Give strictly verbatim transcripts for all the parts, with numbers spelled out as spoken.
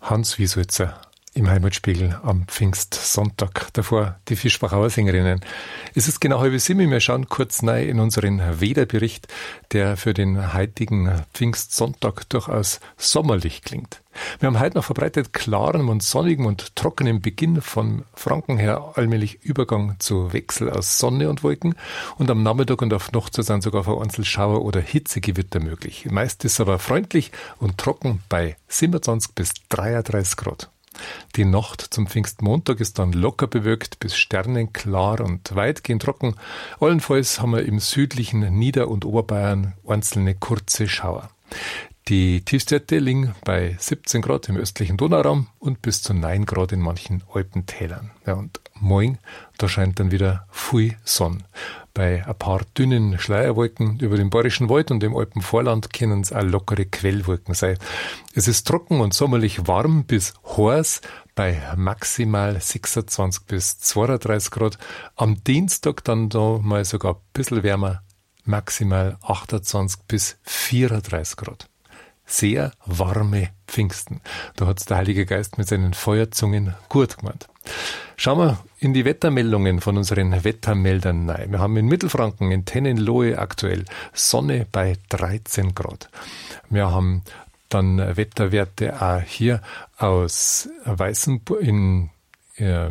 Hans Wiesulzer im Heimatspiegel am Pfingstsonntag. Davor die Fischbachauer Sängerinnen. Es ist genau halb sieben. Wir schauen kurz rein in unseren Wetterbericht, der für den heutigen Pfingstsonntag durchaus sommerlich klingt. Wir haben heute noch verbreitet klaren und sonnigen und trockenen Beginn, von Franken her allmählich Übergang zu Wechsel aus Sonne und Wolken, und am Nachmittag und auf Nacht sind sogar vereinzelt Schauer oder Hitzegewitter möglich. Meist ist es aber freundlich und trocken bei siebenundzwanzig bis dreiunddreißig Grad. Die Nacht zum Pfingstmontag ist dann locker bewölkt bis sternenklar und weitgehend trocken. Allenfalls haben wir im südlichen Nieder- und Oberbayern einzelne kurze Schauer. Die Tiefstwerte liegen bei siebzehn Grad im östlichen Donauraum und bis zu neun Grad in manchen Alpentälern. Ja, und morgen, da scheint dann wieder viel Sonne. Bei ein paar dünnen Schleierwolken über dem Bayerischen Wald und im Alpenvorland können es auch lockere Quellwolken sein. Es ist trocken und sommerlich warm bis heiß bei maximal sechsundzwanzig bis zweiunddreißig Grad. Am Dienstag dann da mal sogar ein bisschen wärmer, maximal achtundzwanzig bis vierunddreißig Grad. Sehr warme Pfingsten. Da hat's der Heilige Geist mit seinen Feuerzungen gut gemeint. Schauen wir in die Wettermeldungen von unseren Wettermeldern rein. Wir haben in Mittelfranken, in Tennenlohe aktuell Sonne bei dreizehn Grad. Wir haben dann Wetterwerte auch hier aus Weißenburg, in, äh,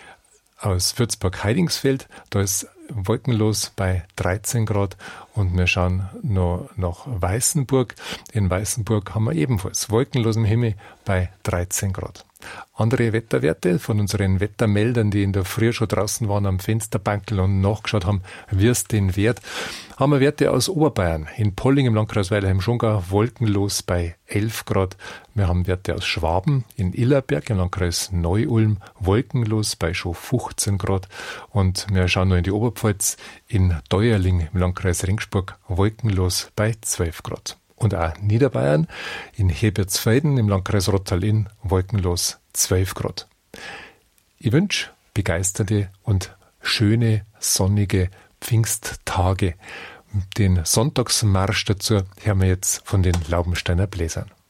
aus Würzburg-Heidingsfeld. Da ist wolkenlos bei dreizehn Grad, und wir schauen noch nach Weißenburg. In Weißenburg haben wir ebenfalls wolkenlosen Himmel bei dreizehn Grad. Andere Wetterwerte von unseren Wettermeldern, die in der Früh schon draußen waren am Fensterbankel und nachgeschaut haben, wie es den Wert, haben wir Werte aus Oberbayern. In Polling im Landkreis Weilheim-Schongau wolkenlos bei elf Grad. Wir haben Werte aus Schwaben, in Illerberg im Landkreis Neu-Ulm wolkenlos bei schon fünfzehn Grad. Und wir schauen noch in die Oberpfalz, in Deuerling im Landkreis Ringsburg wolkenlos bei zwölf Grad. Und auch Niederbayern, in Herbertsfelden im Landkreis Rottal-Inn wolkenlos zwölf Grad. Ich wünsche begeisterte und schöne, sonnige Pfingsttage. Den Sonntagsmarsch dazu hören wir jetzt von den Laubensteiner Bläsern.